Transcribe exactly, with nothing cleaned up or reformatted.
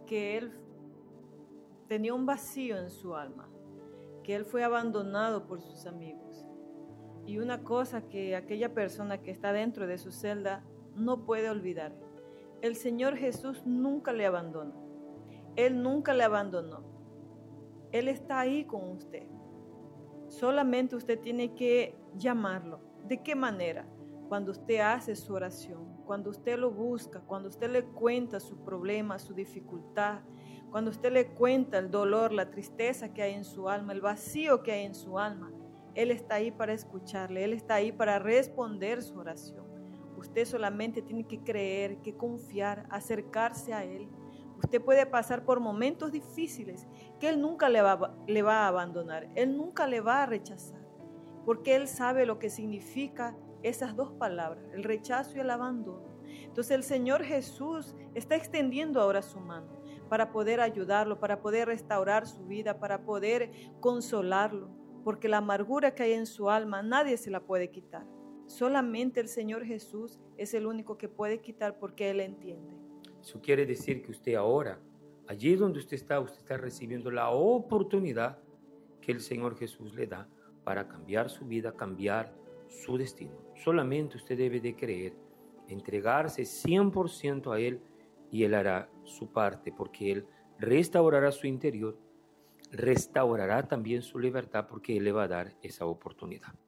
que él tenía un vacío en su alma, que él fue abandonado por sus amigos. Y una cosa que aquella persona que está dentro de su celda no puede olvidar: el Señor Jesús nunca le abandona. Él nunca le abandonó. Él está ahí con usted. Solamente usted tiene que llamarlo. ¿De qué manera? Cuando usted hace su oración, cuando usted lo busca, cuando usted le cuenta su problema, su dificultad, cuando usted le cuenta el dolor, la tristeza que hay en su alma, el vacío que hay en su alma, Él está ahí para escucharle, Él está ahí para responder su oración. Usted solamente tiene que creer, que confiar, acercarse a Él. Usted puede pasar por momentos difíciles que Él nunca le va, le va a abandonar, Él nunca le va a rechazar, porque Él sabe lo que significa esas dos palabras, el rechazo y el abandono. Entonces el Señor Jesús está extendiendo ahora su mano para poder ayudarlo, para poder restaurar su vida, para poder consolarlo, porque la amargura que hay en su alma nadie se la puede quitar. Solamente el Señor Jesús es el único que puede quitar, porque Él entiende. Eso quiere decir que usted ahora, allí donde usted está, usted está recibiendo la oportunidad que el Señor Jesús le da para cambiar su vida, cambiar su destino. Solamente usted debe de creer, entregarse cien por ciento a Él, y Él hará su parte, porque Él restaurará su interior, restaurará también su libertad, porque Él le va a dar esa oportunidad.